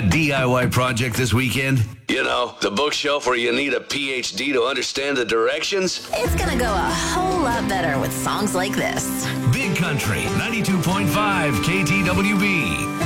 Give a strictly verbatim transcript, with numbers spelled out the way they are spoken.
that D I Y project this weekend? You know, the bookshelf where you need a P H D to understand the directions? It's gonna go a whole lot better with songs like this. Big Country, ninety-two point five K T W B.